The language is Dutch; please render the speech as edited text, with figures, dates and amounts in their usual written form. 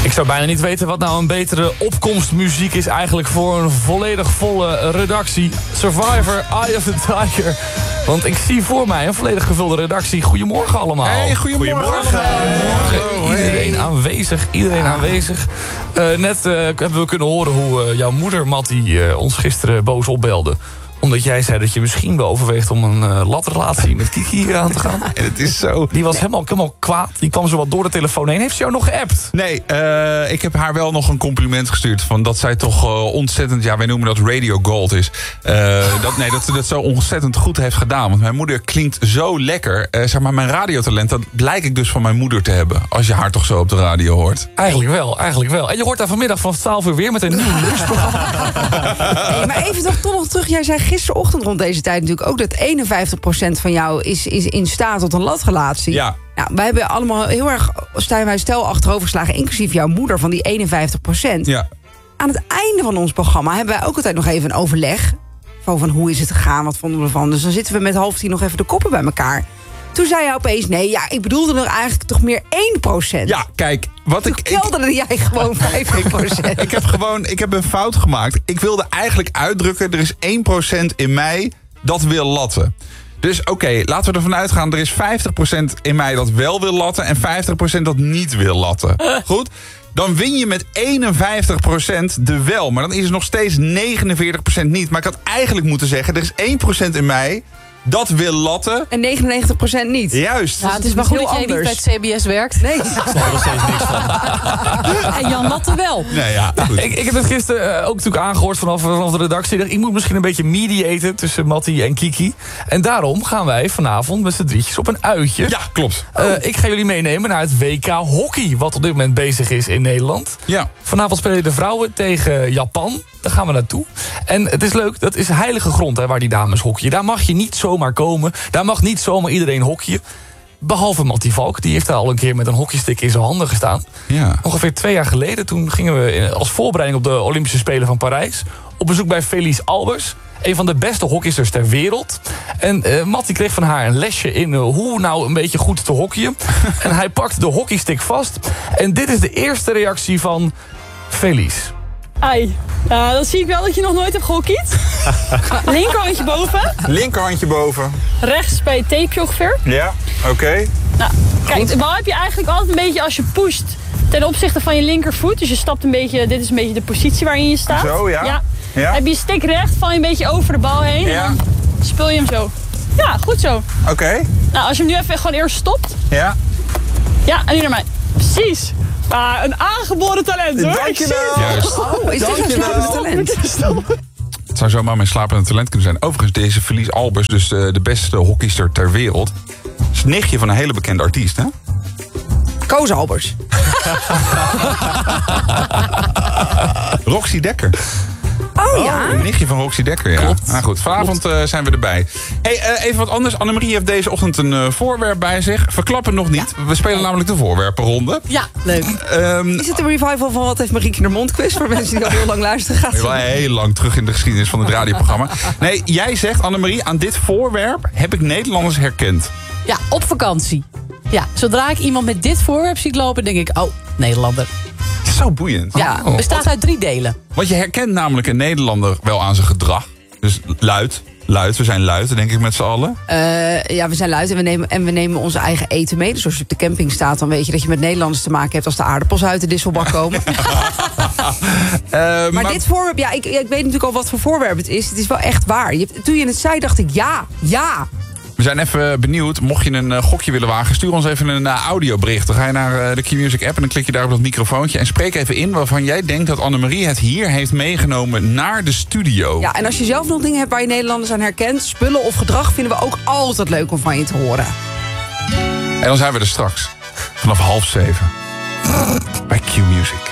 Ik zou bijna niet weten wat nou een betere opkomstmuziek is eigenlijk voor een volledig volle redactie. Survivor, Eye of the Tiger. Want ik zie voor mij een volledig gevulde redactie. Goedemorgen allemaal. Hey, goedemorgen. Iedereen aanwezig. Net hebben we kunnen horen hoe jouw moeder, Mattie, ons gisteren boos opbelde. Omdat jij zei dat je misschien wel overweegt om een latrelatie met Kiki aan te gaan. En het is zo. Die was helemaal kwaad. Die kwam zo wat door de telefoon heen. Heeft ze jou nog geappt? Nee, ik heb haar wel nog een compliment gestuurd. Van dat zij toch ontzettend, wij noemen dat radio gold is. Dat ze dat zo ontzettend goed heeft gedaan. Want mijn moeder klinkt zo lekker. Zeg maar, mijn radiotalent, dat lijk ik dus van mijn moeder te hebben. Als je haar toch zo op de radio hoort. Eigenlijk wel. En je hoort haar vanmiddag vanaf 12 uur weer met een nieuw lunchprogramma. Hey, maar even toch nog terug. Jij zei gisterochtend rond deze tijd natuurlijk ook dat 51% van jou is in staat tot een latrelatie. Ja. Nou, wij hebben allemaal heel erg stel achterover geslagen, inclusief jouw moeder, van die 51%. Ja. Aan het einde van ons programma hebben wij ook altijd nog even een overleg. Van hoe is het gegaan, wat vonden we ervan. Dus dan zitten we met 9:30 nog even de koppen bij elkaar. Toen zei hij opeens, ik bedoelde er eigenlijk toch meer 1%. Ja, kijk, Toen kelderde jij gewoon 50%. Ik heb een fout gemaakt. Ik wilde eigenlijk uitdrukken, er is 1% in mij dat wil latten. Dus oké, laten we ervan uitgaan, er is 50% in mij dat wel wil latten en 50% dat niet wil latten. Goed? Dan win je met 51% de wel. Maar dan is er nog steeds 49% niet. Maar ik had eigenlijk moeten zeggen, er is 1% in mij dat wil latten. En 99% niet. Juist. Nou, het is maar goed dat jij niet bij het CBS werkt. Nee. Ik snap er nog steeds niks van. En Jan Latte wel. Nee, ja, goed. Ik heb het gisteren ook natuurlijk aangehoord vanaf de redactie. Ik moet misschien een beetje mediaten tussen Mattie en Kiki. En daarom gaan wij vanavond met z'n drietjes op een uitje. Ja, klopt. Ik ga jullie meenemen naar het WK Hockey, wat op dit moment bezig is in Nederland. Ja. Vanavond spelen de vrouwen tegen Japan. Daar gaan we naartoe. En het is leuk, dat is heilige grond waar die dames hockeyen. Daar mag je niet zomaar komen. Daar mag niet zomaar iedereen hockeyen. Behalve Mattie Valk, die heeft daar al een keer met een hockeystick in zijn handen gestaan. Ja. Ongeveer 2 jaar geleden, toen gingen we als voorbereiding op de Olympische Spelen van Parijs op bezoek bij Felice Albers, een van de beste hockeysters ter wereld. En Mattie kreeg van haar een lesje in hoe nou een beetje goed te hockeyen. En hij pakt de hockeystick vast. En dit is de eerste reactie van Felice. Ai, dan zie ik wel dat je nog nooit hebt gehockeyd. Linkerhandje boven. Linkerhandje boven. Rechts bij het tapeje ongeveer. Ja, oké. Nou, kijk, de bal heb je eigenlijk altijd een beetje als je pusht ten opzichte van je linkervoet. Dus je stapt een beetje, dit is een beetje de positie waarin je staat. Zo, ja. Ja. Heb je stick recht, val je een beetje over de bal heen. Ja. En dan speel je hem zo. Ja, goed zo. Oké. Nou, als je hem nu even gewoon eerst stopt. Ja. Ja, en nu naar mij. Precies. Een aangeboren talent, hoor. Dankjewel. Juist. Oh, is dit een slapende talent? Het zou zomaar mijn slapende talent kunnen zijn. Overigens, deze Felice Albers, dus de beste hockeyster ter wereld, is het nichtje van een hele bekende artiest, hè? Koos Albers. Roxy Dekker. Oh ja. Een nichtje van Roxy Dekker, ja. Klopt. Nou goed, vanavond zijn we erbij. Hey, even wat anders. Annemarie heeft deze ochtend een voorwerp bij zich. Verklappen nog niet. We spelen namelijk de voorwerpenronde. Ja, leuk. Is het een revival van Wat heeft Marieke de Mond quiz? Voor mensen die al heel lang luisteren gaat. Wel heel lang terug in de geschiedenis van het radioprogramma. Nee, jij zegt, Annemarie, aan dit voorwerp heb ik Nederlanders herkend. Ja, op vakantie. Ja, zodra ik iemand met dit voorwerp zie lopen, denk ik, oh, Nederlander. Zo boeiend. Ja, bestaat uit 3 delen. Want je herkent namelijk een Nederlander wel aan zijn gedrag. Dus luid. We zijn luid, denk ik met z'n allen. Ja, we zijn luid en we nemen onze eigen eten mee. Dus als je op de camping staat, dan weet je dat je met Nederlanders te maken hebt als de aardappels uit de disselbak komen. Maar dit voorwerp, ik weet natuurlijk al wat voor voorwerp het is. Het is wel echt waar. Toen je het zei, dacht ik ja. We zijn even benieuwd. Mocht je een gokje willen wagen, stuur ons even een audiobericht. Dan ga je naar de Q-Music app en dan klik je daar op dat microfoontje. En spreek even in waarvan jij denkt dat Annemarie het hier heeft meegenomen naar de studio. Ja, en als je zelf nog dingen hebt waar je Nederlanders aan herkent, spullen of gedrag, vinden we ook altijd leuk om van je te horen. En dan zijn we er straks. Vanaf 6:30. Bij Q-Music.